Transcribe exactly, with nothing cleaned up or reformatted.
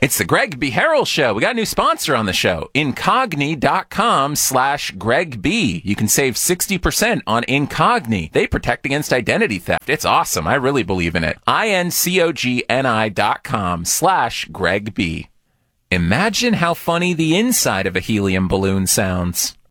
It's the Greg B. Harrell Show. We got a new sponsor on the show, Incogni.com slash Greg B. You can save sixty percent on Incogni. They protect against identity theft. It's awesome. I really believe in it. I-N-C-O-G-N-I dot com slash Greg B. Imagine how funny the inside of a helium balloon sounds.